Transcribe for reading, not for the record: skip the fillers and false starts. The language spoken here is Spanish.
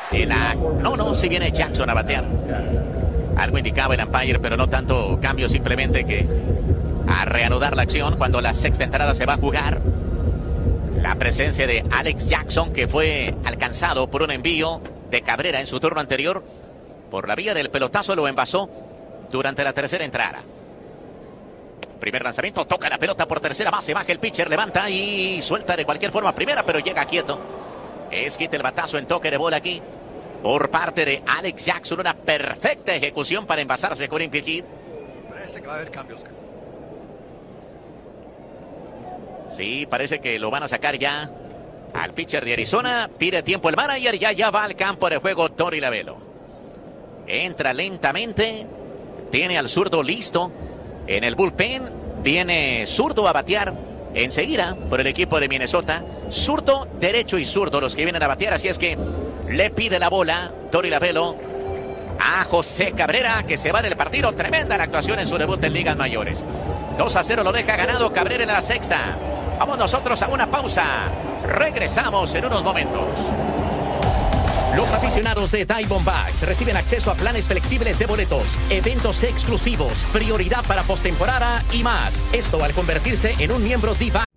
No, si viene Jackson a batear. Algo indicaba el umpire, pero no tanto cambio, simplemente que a reanudar la acción cuando la sexta entrada se va a jugar. La presencia de Alex Jackson, que fue alcanzado por un envío de Cabrera en su turno anterior. Por la vía del pelotazo lo envasó durante la tercera entrada. Primer lanzamiento, toca la pelota por tercera base, baja el pitcher, levanta y suelta de cualquier forma primera, pero llega quieto. Es quita el batazo en toque de bola aquí por parte de Alex Jackson. Una perfecta ejecución para envasarse con infield hit. Parece que va a haber cambios. Sí, parece que lo van a sacar ya al pitcher de Arizona. Pide tiempo el manager, ya va al campo de juego Torey Lovullo. Entra lentamente, tiene al zurdo listo en el bullpen. Viene zurdo a batear enseguida por el equipo de Minnesota. Zurdo, derecho y zurdo los que vienen a batear, así es que le pide la bola Torey Lovullo a José Cabrera, que se va del partido. Tremenda la actuación en su debut en ligas mayores. 2-0 lo deja ganado Cabrera en la sexta. Vamos nosotros a una pausa. Regresamos en unos momentos. Los aficionados de Diamondbacks reciben acceso a planes flexibles de boletos, eventos exclusivos, prioridad para postemporada y más. Esto al convertirse en un miembro D-Backs